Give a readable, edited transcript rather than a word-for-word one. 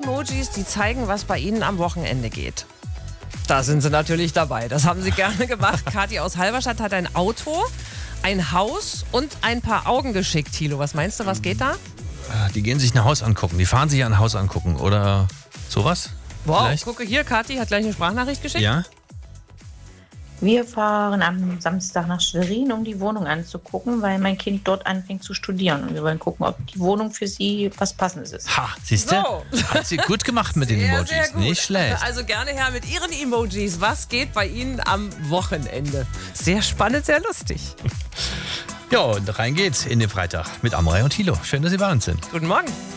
Emojis, die zeigen, was bei Ihnen am Wochenende geht. Da sind Sie natürlich dabei. Das haben Sie gerne gemacht. Kathi aus Halberstadt hat ein Auto, ein Haus und ein paar Augen geschickt. Thilo, was meinst du, was geht da? Die gehen sich ein Haus angucken. Die fahren sich ein Haus angucken oder sowas? Wow, Vielleicht? gucke hier, Kathi hat gleich eine Sprachnachricht geschickt. Ja. Wir fahren am Samstag nach Schwerin, um die Wohnung anzugucken, weil mein Kind dort anfängt zu studieren. Und wir wollen gucken, ob die Wohnung für sie was Passendes ist. Ha, siehst du? So. Hat sie gut gemacht mit den Emojis. Sehr gut. Nicht schlecht. Also gerne her mit Ihren Emojis. Was geht bei Ihnen am Wochenende? Sehr spannend, sehr lustig. Ja, und rein geht's in den Freitag mit Amrei und Thilo. Schön, dass Sie bei uns sind. Guten Morgen.